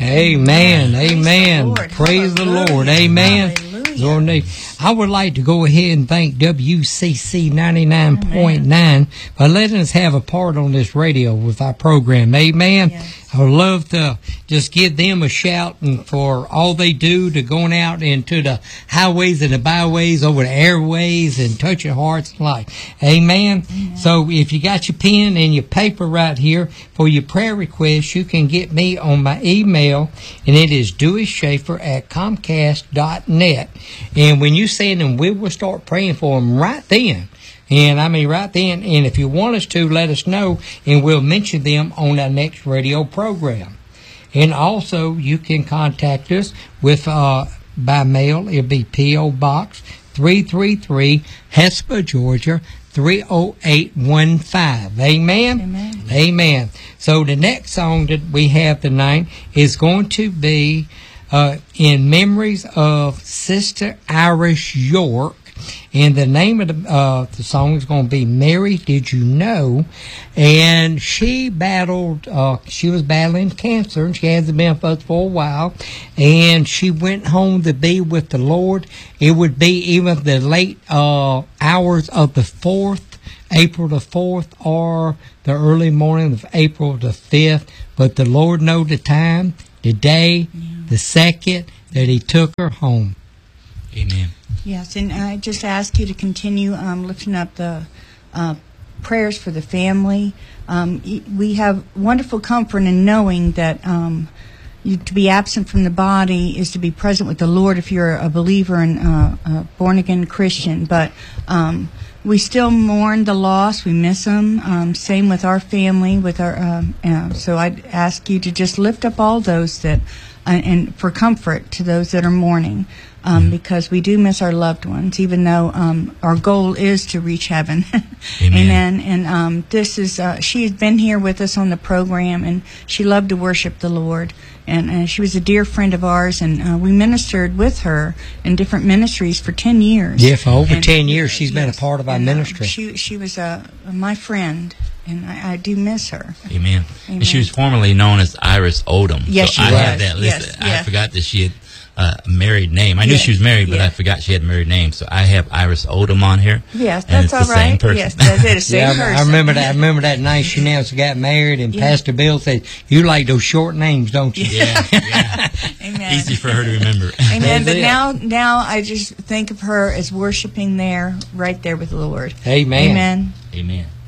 Amen. Amen. Praise the Lord. Amen. Lord, I would like to go ahead and thank WCC 99.9 for letting us have a part on this radio with our program. Amen. Yes. I would love to just give them a shout and for all they do to going out into the highways and the byways, over the airways, and touching hearts and life. Amen. So if you got your pen and your paper right here for your prayer requests, you can get me on my email, and it is DeweySchaefer@Comcast.net. And when you send them, we will start praying for them right then. And I mean right then, and if you want us to, let us know, and we'll mention them on our next radio program. And also, you can contact us with by mail. It'll be P.O. Box 333, Hesper, Georgia 30815. Amen? Amen. Amen. So the next song that we have tonight is going to be in memories of Sister Iris York. And the name of the song is going to be Mary, Did You Know? And she was battling cancer, and she hasn't been with us for a while. And she went home to be with the Lord. It would be even the late hours of the 4th, April the 4th, or the early morning of April the 5th. But the Lord knows the time, the day, the second that He took her home. Amen. Yes, and I just ask you to continue lifting up the prayers for the family. We have wonderful comfort in knowing that to be absent from the body is to be present with the Lord if you're a believer and a born-again Christian. But we still mourn the loss. We miss them. Same with our family. With our so I'd ask you to just lift up all those that, and for comfort to those that are mourning. Because we do miss our loved ones, even though our goal is to reach heaven. Amen. Amen. And this is she has been here with us on the program, and she loved to worship the Lord. And she was a dear friend of ours, and we ministered with her in different ministries for 10 years. Yeah, for over 10 years she's been a part of our ministry. She was my friend, and I do miss her. Amen. And she was formerly known as Iris Odom. Yes, so she I was. have that listed. Yes, I forgot that she had a married name. I knew she was married, but I forgot she had a married name. So I have Iris Odom on here. Yes, and that's it's all the right. Same person. Yes, that's it. The same person. I remember that. I remember that night she announced she got married, and Pastor Bill said, "You like those short names, don't you?" Yeah. Amen. Easy for her to remember. Amen. But now I just think of her as worshiping right there with the Lord. Amen. Amen. Amen.